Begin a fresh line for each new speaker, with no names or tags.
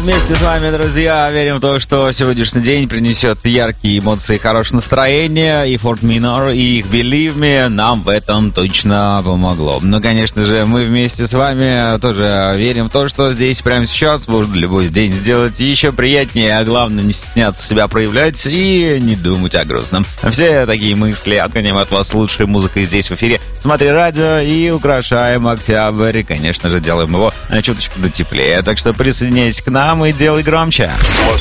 вместе с вами, друзья. Верим в то, что сегодняшний день принесет яркие эмоции, хорошее настроение. И Fort Minor, и их Believe Me нам в этом точно помогло. Ну, конечно же, мы вместе с вами тоже верим в то, что здесь прямо сейчас можно любой день сделать еще приятнее, а главное не стесняться себя проявлять и не думать о грустном. Все такие мысли отгоняем от вас лучшей музыкой здесь в эфире «Смотри радио» и украшаем октябрь. И, конечно же, делаем его чуточку теплее. Так что присоединяйтесь к нам и делай громче.